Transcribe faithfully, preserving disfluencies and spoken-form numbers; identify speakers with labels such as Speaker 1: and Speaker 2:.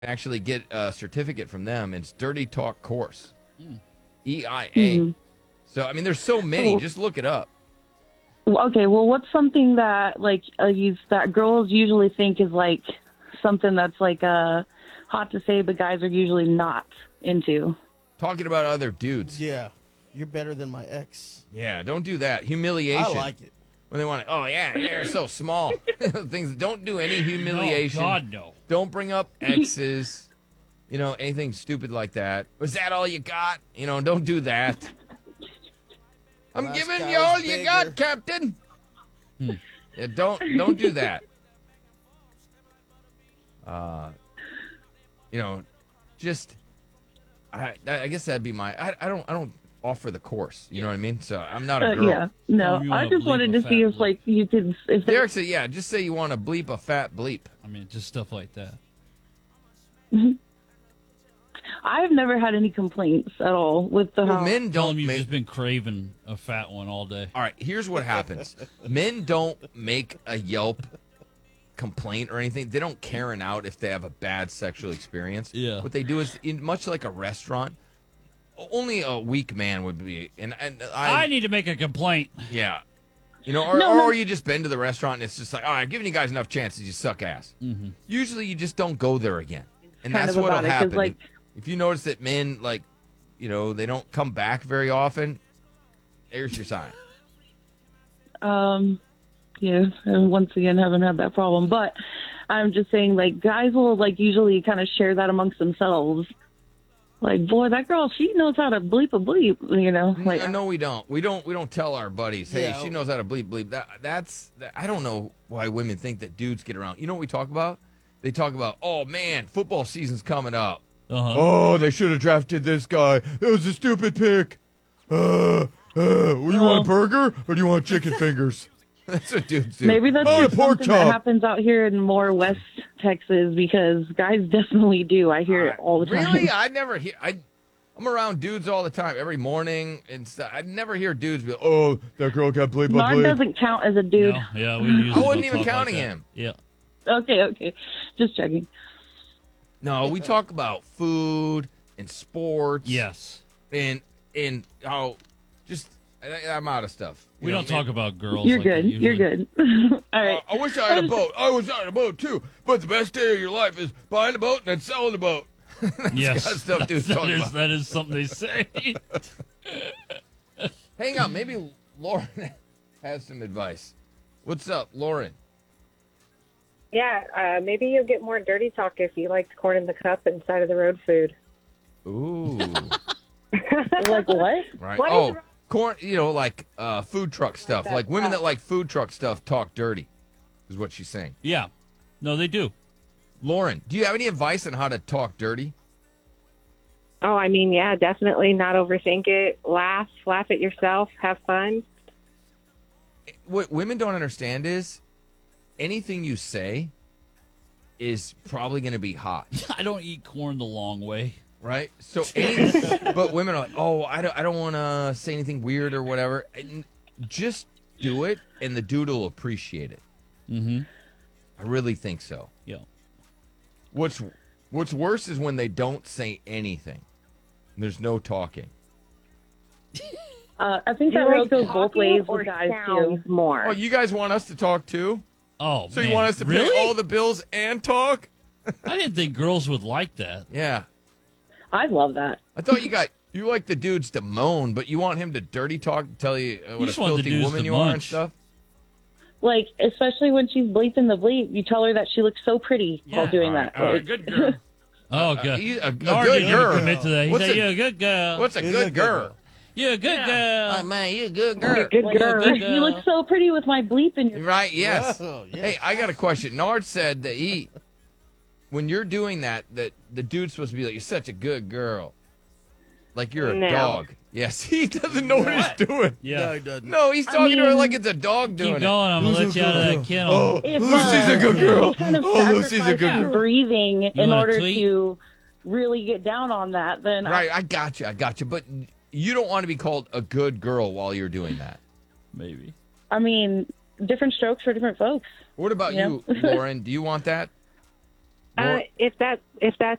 Speaker 1: actually get a certificate from them. It's Dirty Talk Course, E I A.
Speaker 2: Hmm.
Speaker 1: So I mean, there's so many. Just look it up.
Speaker 2: Well, okay, well, what's something that like uh, you, that girls usually think is like something that's like uh, hot to say, but guys are usually not into?
Speaker 1: Talking about other dudes.
Speaker 3: Yeah, you're better than my ex.
Speaker 1: Yeah, don't do that. Humiliation.
Speaker 3: I like it.
Speaker 1: When they want to, oh yeah, you're so small. Things. Don't do any humiliation.
Speaker 4: No, God, no.
Speaker 1: Don't bring up exes. You know, anything stupid like that. Was that all you got? You know, don't do that. I'm
Speaker 3: Last
Speaker 1: giving
Speaker 3: guy
Speaker 1: you all
Speaker 3: was
Speaker 1: you
Speaker 3: bigger.
Speaker 1: got, Captain. Yeah, don't don't do that. Uh, you know, just I I guess that'd be my I, I don't I don't offer the course. You know what I mean? So I'm not a
Speaker 2: Uh,
Speaker 1: girl.
Speaker 2: yeah, no,
Speaker 4: Oh, you
Speaker 2: I
Speaker 4: wanna
Speaker 2: just
Speaker 4: bleep
Speaker 2: wanted
Speaker 4: a
Speaker 2: to see
Speaker 4: fat
Speaker 2: if like you could if there,
Speaker 1: Derek said, yeah, just say you want to bleep a fat bleep.
Speaker 4: I mean, just stuff like that.
Speaker 2: I've never had any complaints at all with the
Speaker 1: Well,
Speaker 2: house.
Speaker 1: men
Speaker 4: Tell
Speaker 1: don't
Speaker 4: them you've
Speaker 1: make.
Speaker 4: just been craving a fat one all day.
Speaker 1: All right, here's what happens. Men don't make a Yelp complaint or anything. They don't Karen out if they have a bad sexual experience.
Speaker 4: Yeah.
Speaker 1: What they do is, in, much like a restaurant, only a weak man would be. And, and I,
Speaker 4: I need to make a complaint.
Speaker 1: yeah. You know, or,
Speaker 2: No,
Speaker 1: or
Speaker 2: no.
Speaker 1: you just been to the restaurant and it's just like, all right, giving you guys enough chances, you suck ass. Mm-hmm. Usually you just don't go there again. And
Speaker 2: Kind
Speaker 1: that's
Speaker 2: of
Speaker 1: what'll
Speaker 2: about it, 'cause,
Speaker 1: happen.
Speaker 2: like-
Speaker 1: if you notice that men, like, you know, they don't come back very often, there's your sign.
Speaker 2: Um, yeah, and once again, haven't had that problem. But I'm just saying, like, guys will, like, usually kind of share that amongst themselves. Like, boy, that girl, she knows how to bleep a bleep, you know? Like,
Speaker 1: no, no, we don't. We don't. We don't tell our buddies, hey,
Speaker 3: Yeah.
Speaker 1: she knows how to bleep bleep. That that's. That, I don't know why women think that dudes get around. You know what we talk about? They talk about, oh man, football season's coming up.
Speaker 4: Uh-huh.
Speaker 1: Oh, they should have drafted this guy. That was a stupid pick. Uh, uh, well, you want a burger or do you want chicken fingers? That's what dudes do.
Speaker 2: maybe that's
Speaker 1: oh,
Speaker 2: just
Speaker 1: a pork
Speaker 2: something that
Speaker 1: chop.
Speaker 2: happens out here in more West Texas because guys definitely do. I hear it all the time.
Speaker 1: Really? I never hear. I. I'm around dudes all the time, every morning and stuff. I never hear dudes be, oh, that girl got bleep by
Speaker 2: Nard
Speaker 1: bleep.
Speaker 2: doesn't count as a dude.
Speaker 4: No, yeah, we usually
Speaker 1: I wasn't
Speaker 4: don't
Speaker 1: even
Speaker 4: talk like
Speaker 1: counting
Speaker 4: that.
Speaker 1: him.
Speaker 4: Yeah.
Speaker 2: Okay, okay. Just checking.
Speaker 1: No, we talk about food and sports.
Speaker 4: Yes.
Speaker 1: And and how just I, I'm out of stuff. You
Speaker 4: We
Speaker 1: know,
Speaker 4: don't talk about girls.
Speaker 2: You're
Speaker 4: like that
Speaker 2: good. You're
Speaker 4: usually.
Speaker 2: good. all
Speaker 1: Uh,
Speaker 2: right.
Speaker 1: I wish I had a boat. I was on a boat too. But the best day of your life is buying a boat and then selling the boat.
Speaker 4: Yes.
Speaker 1: kind of stuff dudes
Speaker 4: that,
Speaker 1: talk
Speaker 4: is,
Speaker 1: about.
Speaker 4: that is something they say.
Speaker 1: Hang on, maybe Lauren has some advice. What's up, Lauren?
Speaker 5: Yeah, uh, maybe you'll get more dirty talk if you liked corn in the cup and side of the road food.
Speaker 1: Ooh,
Speaker 2: Like what?
Speaker 1: right.
Speaker 5: What is
Speaker 1: oh,
Speaker 5: wrong-
Speaker 1: corn. You know, like uh, food truck stuff.
Speaker 5: that
Speaker 1: Like women
Speaker 5: stuff.
Speaker 1: that like food truck stuff talk dirty, is what she's saying.
Speaker 4: Yeah. No, they do.
Speaker 1: Lauren, do you have any advice on how to talk dirty?
Speaker 5: Oh, I mean, yeah, definitely not overthink it. Laugh, laugh at yourself, have fun.
Speaker 1: What women don't understand is anything you say is probably going to be hot,
Speaker 4: I don't eat corn the long way.
Speaker 1: right? So, any, but women are like, oh, I don't, I don't want to say anything weird or whatever. And just do it, and the dude will appreciate it.
Speaker 4: Mm-hmm.
Speaker 1: I really think so.
Speaker 4: Yeah.
Speaker 1: What's What's worse is when they don't say anything. There's no talking.
Speaker 2: Uh, I think
Speaker 5: Do
Speaker 2: that
Speaker 5: you
Speaker 2: road
Speaker 5: like
Speaker 2: goes both
Speaker 5: talking
Speaker 2: ways
Speaker 5: or
Speaker 2: with guys
Speaker 5: sounds
Speaker 2: too.
Speaker 5: more?
Speaker 1: Oh, you guys want us to talk too?
Speaker 4: Oh,
Speaker 1: So
Speaker 4: man.
Speaker 1: you want us to
Speaker 4: really?
Speaker 1: pay all the bills and talk?
Speaker 4: I didn't think girls would like that.
Speaker 1: Yeah.
Speaker 2: I love that.
Speaker 1: I thought you got you like the dudes to moan, but you want him to dirty talk, tell you uh, what a
Speaker 4: just want the
Speaker 1: filthy
Speaker 4: dudes
Speaker 1: woman
Speaker 4: to
Speaker 1: you are and
Speaker 4: munch.
Speaker 1: stuff.
Speaker 2: Like, especially when she's bleeping the bleep, you tell her that she looks so pretty while
Speaker 4: Yeah.
Speaker 2: doing
Speaker 1: All right,
Speaker 2: that.
Speaker 1: all right,
Speaker 2: Like,
Speaker 1: good girl.
Speaker 4: Oh,
Speaker 1: Uh,
Speaker 4: good.
Speaker 1: you- a- a
Speaker 4: Nard
Speaker 1: good
Speaker 4: didn't even
Speaker 1: girl.
Speaker 4: commit to that. He
Speaker 1: What's
Speaker 4: said,
Speaker 1: a-
Speaker 4: you're a good girl.
Speaker 1: What's a
Speaker 3: He's
Speaker 1: good
Speaker 3: a good
Speaker 1: girl?
Speaker 3: girl.
Speaker 4: You're a good girl.
Speaker 1: Oh, man, you a good girl.
Speaker 5: Good
Speaker 2: like,
Speaker 5: girl.
Speaker 4: good
Speaker 2: you
Speaker 4: girl.
Speaker 2: look so pretty with my bleep in your.
Speaker 1: Right? Yes.
Speaker 3: Oh, yes.
Speaker 1: Hey, I got a question. Nard said that he, when you're doing that, that the dude's supposed to be like, "You're such a good girl," like you're a
Speaker 5: No.
Speaker 1: dog. Yes, he doesn't know what he's doing.
Speaker 4: Yeah.
Speaker 3: No, he doesn't.
Speaker 1: No, he's talking to her
Speaker 2: mean-
Speaker 1: like it's a dog doing
Speaker 4: Keep
Speaker 1: it.
Speaker 4: going. I'm going to let you out of that kennel.
Speaker 1: Oh,
Speaker 2: If,
Speaker 1: Lucy's
Speaker 2: uh,
Speaker 1: a good girl.
Speaker 2: Kind of
Speaker 1: Oh, Lucy's a
Speaker 2: sacrifice
Speaker 1: good
Speaker 2: your
Speaker 1: girl.
Speaker 2: breathing in
Speaker 4: wanna
Speaker 2: order
Speaker 4: tweet?
Speaker 2: to really get down on that, then I-
Speaker 1: Right, I got you. I got you. But you don't want to be called a good girl while you're doing that.
Speaker 4: Maybe.
Speaker 2: I mean, different strokes for different folks.
Speaker 1: What about
Speaker 2: Yeah.
Speaker 1: you, Lauren? Do you want that?
Speaker 5: Uh,
Speaker 1: Lord-
Speaker 5: if that if that's